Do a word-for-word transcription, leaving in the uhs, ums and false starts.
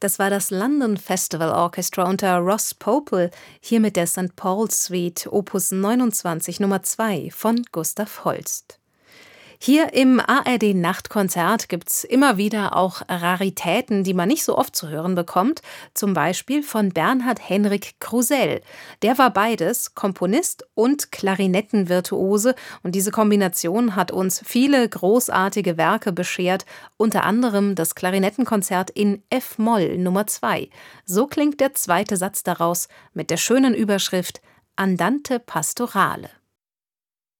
Das war das London Festival Orchestra unter Ross Popel, hier mit der Sankt Paul's Suite Opus neunundzwanzig Nummer zwei von Gustav Holst. Hier im A R D-Nachtkonzert gibt's immer wieder auch Raritäten, die man nicht so oft zu hören bekommt, zum Beispiel von Bernhard Henrik Krusell. Der war beides, Komponist und Klarinettenvirtuose, und diese Kombination hat uns viele großartige Werke beschert, unter anderem das Klarinettenkonzert in F-Moll Nummer zwei. So klingt der zweite Satz daraus mit der schönen Überschrift Andante Pastorale.